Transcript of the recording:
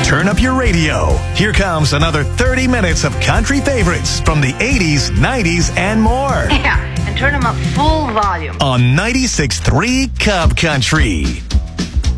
turn up your radio. Here comes another 30 minutes of country favorites from the 80s, 90s, and more. Yeah, and turn them up full volume. On 96.3 Cub Country.